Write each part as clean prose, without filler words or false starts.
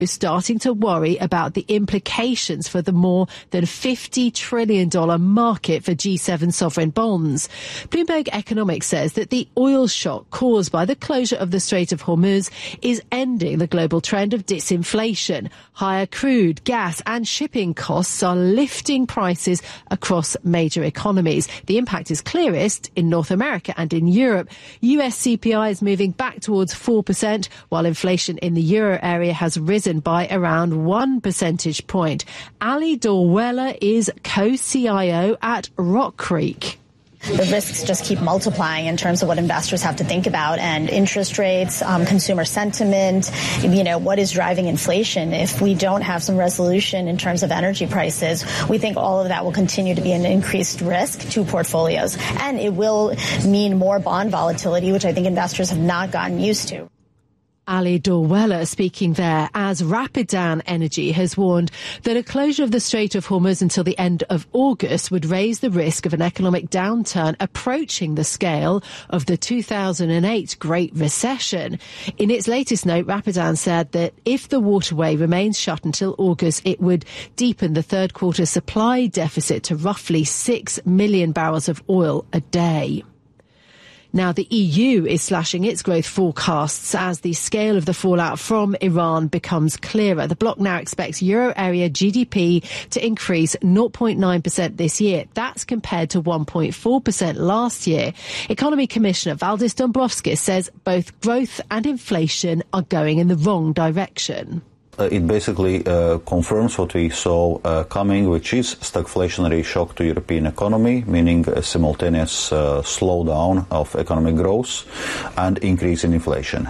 starting to worry about the implications for the more than $50 trillion market for G7 sovereign bonds. Bloomberg Economics says that the oil shock caused by the closure of the Strait of Hormuz is ending the global trend of disinflation. Higher crude, gas and shipping costs are lifting prices across major economies. The impact is clearest in North America and in Europe. US CPI is moving back towards 4%, while inflation in the euro area has risen by around 1 percentage point. Ali Dorwella is co-CIO at Rock Creek. The risks just keep multiplying in terms of what investors have to think about, and interest rates, consumer sentiment, what is driving inflation. If we don't have some resolution in terms of energy prices, we think all of that will continue to be an increased risk to portfolios. And it will mean more bond volatility, which I think investors have not gotten used to. Ali Dorwella speaking there, as Rapidan Energy has warned that a closure of the Strait of Hormuz until the end of August would raise the risk of an economic downturn approaching the scale of the 2008 Great Recession. In its latest note, Rapidan said that if the waterway remains shut until August, it would deepen the third quarter supply deficit to roughly 6 million barrels of oil a day. Now, the EU is slashing its growth forecasts as the scale of the fallout from Iran becomes clearer. The bloc now expects euro area GDP to increase 0.9% this year. That's compared to 1.4% last year. Economy Commissioner Valdis Dombrovskis says both growth and inflation are going in the wrong direction. It basically confirms what we saw coming, which is stagflationary shock to European economy, meaning a simultaneous slowdown of economic growth and increase in inflation.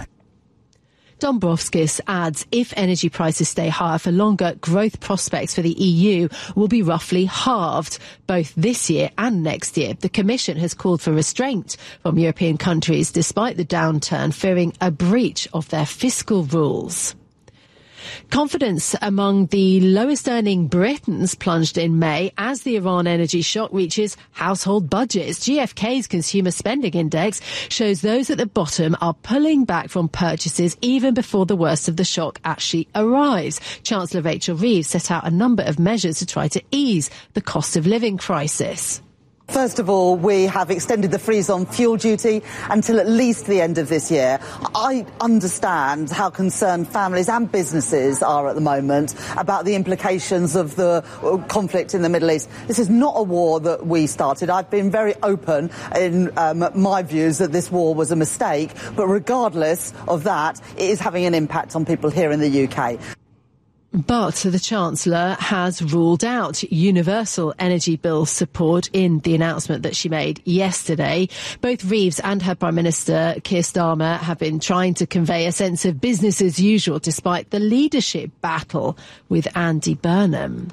Dombrovskis adds if energy prices stay higher for longer, growth prospects for the EU will be roughly halved, both this year and next year. The Commission has called for restraint from European countries despite the downturn, fearing a breach of their fiscal rules. Confidence among the lowest earning Britons plunged in May as the Iran energy shock reaches household budgets. GfK's Consumer Spending Index shows those at the bottom are pulling back from purchases even before the worst of the shock actually arrives. Chancellor Rachel Reeves set out a number of measures to try to ease the cost of living crisis. First of all, we have extended the freeze on fuel duty until at least the end of this year. I understand how concerned families and businesses are at the moment about the implications of the conflict in the Middle East. This is not a war that we started. I've been very open in my views that this war was a mistake, but regardless of that, it is having an impact on people here in the UK. But the Chancellor has ruled out universal energy bill support in the announcement that she made yesterday. Both Reeves and her Prime Minister, Keir Starmer, have been trying to convey a sense of business as usual despite the leadership battle with Andy Burnham.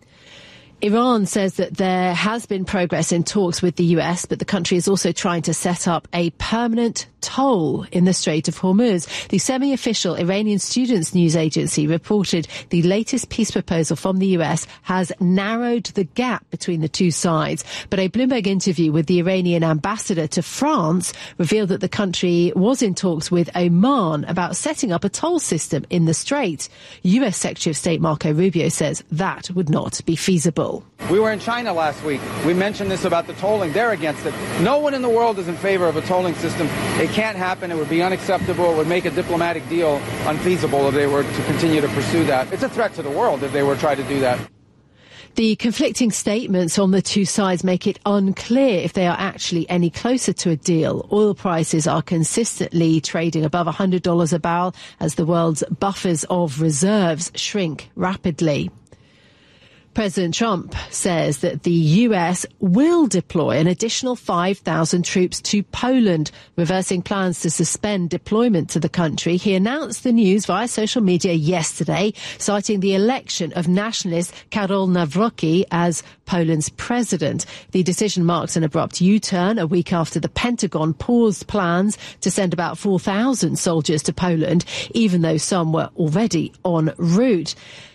Iran says that there has been progress in talks with the US, but the country is also trying to set up a permanent toll in the Strait of Hormuz. The semi-official Iranian Students News Agency reported the latest peace proposal from the US has narrowed the gap between the two sides. But a Bloomberg interview with the Iranian ambassador to France revealed that the country was in talks with Oman about setting up a toll system in the strait. US Secretary of State Marco Rubio says that would not be feasible. We were in China last week. We mentioned this about the tolling. They're against it. No one in the world is in favor of a tolling system. It can't happen. It would be unacceptable. It would make a diplomatic deal unfeasible if they were to continue to pursue that. It's a threat to the world if they were to try to do that. The conflicting statements on the two sides make it unclear if they are actually any closer to a deal. Oil prices are consistently trading above $100 a barrel as the world's buffers of reserves shrink rapidly. President Trump says that the US will deploy an additional 5,000 troops to Poland, reversing plans to suspend deployment to the country. He announced the news via social media yesterday, citing the election of nationalist Karol Nawrocki as Poland's president. The decision marks an abrupt U-turn a week after the Pentagon paused plans to send about 4,000 soldiers to Poland, even though some were already en route.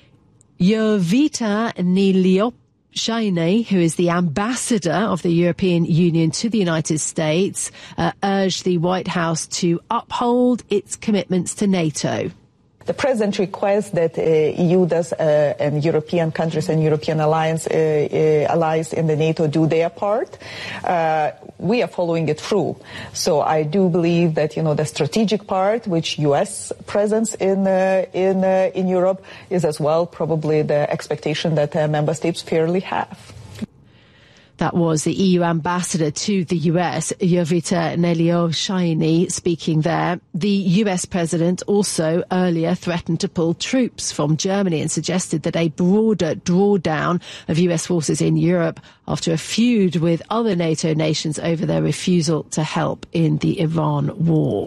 Jovita Niliopshine, who is the ambassador of the European Union to the United States, urged the White House to uphold its commitments to NATO. The president requests that EU does and European countries and European allies in the NATO do their part. We are following it through. So I do believe that, the strategic part, which U.S. presence in Europe, is as well probably the expectation that member states fairly have. That was the EU ambassador to the US, Jovita Nelioshaini, speaking there. The US president also earlier threatened to pull troops from Germany and suggested that a broader drawdown of US forces in Europe after a feud with other NATO nations over their refusal to help in the Iran war.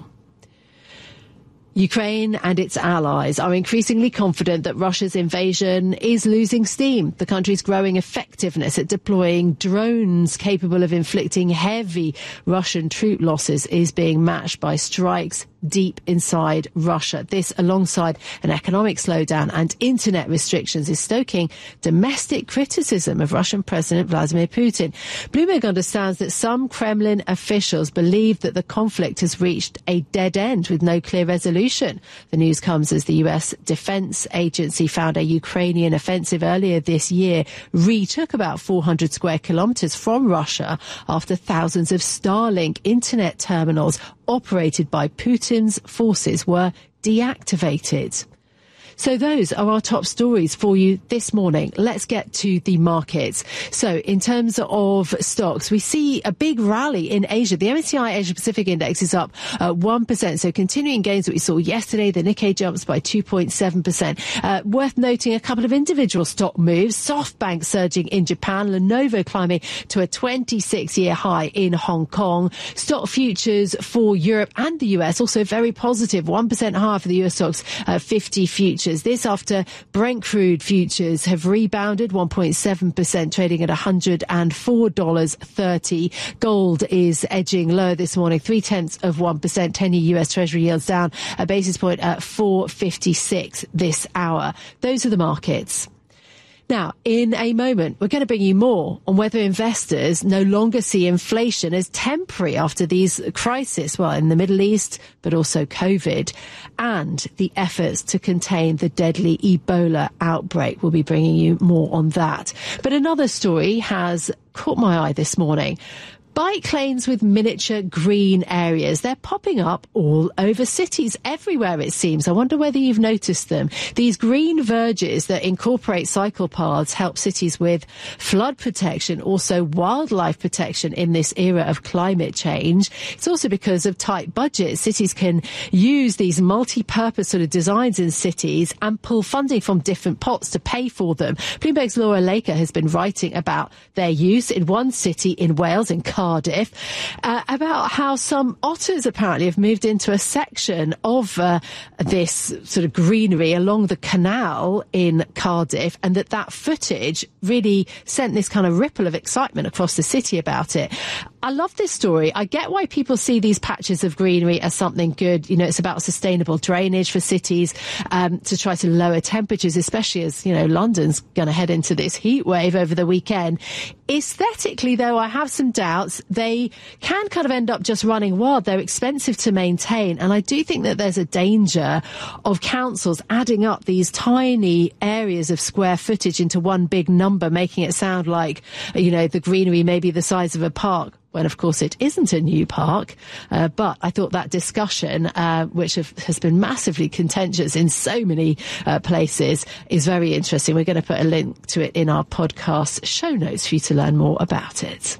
Ukraine and its allies are increasingly confident that Russia's invasion is losing steam. The country's growing effectiveness at deploying drones capable of inflicting heavy Russian troop losses is being matched by strikes deep inside Russia. This, alongside an economic slowdown and internet restrictions, is stoking domestic criticism of Russian President Vladimir Putin. Bloomberg understands that some Kremlin officials believe that the conflict has reached a dead end with no clear resolution. The news comes as the US Defense Agency found a Ukrainian offensive earlier this year retook about 400 square kilometers from Russia after thousands of Starlink internet terminals operated by Putin's forces were deactivated. So those are our top stories for you this morning. Let's get to the markets. So in terms of stocks, we see a big rally in Asia. The MSCI Asia Pacific Index is up 1%. So continuing gains that we saw yesterday, the Nikkei jumps by 2.7%. Worth noting a couple of individual stock moves. SoftBank surging in Japan, Lenovo climbing to a 26-year high in Hong Kong. Stock futures for Europe and the US also very positive, 1% higher for the US stocks 50 futures. This after Brent crude futures have rebounded 1.7%, trading at $104.30. Gold is edging lower this morning, 0.3%, 10-year US Treasury yields down a basis point at 4.56 this hour. Those are the markets. Now, in a moment, we're going to bring you more on whether investors no longer see inflation as temporary after these crises, well, in the Middle East, but also COVID, and the efforts to contain the deadly Ebola outbreak. We'll be bringing you more on that. But another story has caught my eye this morning. Bike lanes with miniature green areas. They're popping up all over cities, everywhere it seems. I wonder whether you've noticed them. These green verges that incorporate cycle paths help cities with flood protection, also wildlife protection in this era of climate change. It's also because of tight budgets. Cities can use these multi-purpose sort of designs in cities and pull funding from different pots to pay for them. Bloomberg's Laura Laker has been writing about their use in one city in Wales, in Cardiff, about how some otters apparently have moved into a section of this sort of greenery along the canal in Cardiff, and that footage really sent this kind of ripple of excitement across the city about it. I love this story. I get why people see these patches of greenery as something good. It's about sustainable drainage for cities, to try to lower temperatures, especially as, London's going to head into this heat wave over the weekend. Aesthetically, though, I have some doubts. They can kind of end up just running wild. They're expensive to maintain. And I do think that there's a danger of councils adding up these tiny areas of square footage into one big number, making it sound like, the greenery may be the size of a park, when of course it isn't a new park. But I thought that discussion, which has been massively contentious in so many places, is very interesting. We're going to put a link to it in our podcast show notes for you to learn more about it.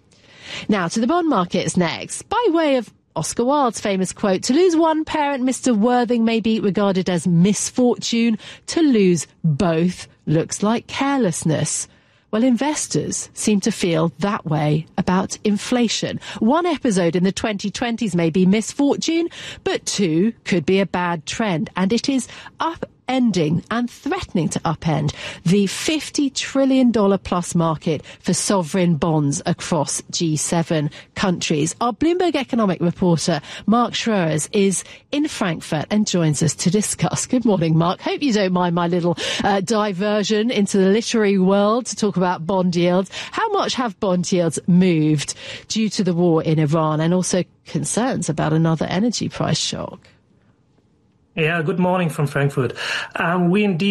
Now to the bond markets next. By way of Oscar Wilde's famous quote, to lose one parent, Mr. Worthing, may be regarded as misfortune. To lose both looks like carelessness. Well, investors seem to feel that way about inflation. One episode in the 2020s may be misfortune, but two could be a bad trend. And it is upending and threatening to upend the $50 trillion plus market for sovereign bonds across G7 countries. Our Bloomberg economic reporter, Mark Schroers, is in Frankfurt and joins us to discuss. Good morning, Mark. Hope you don't mind my little diversion into the literary world to talk about bond yields. How much have bond yields moved due to the war in Iran and also concerns about another energy price shock? Yeah, good morning from Frankfurt. We indeed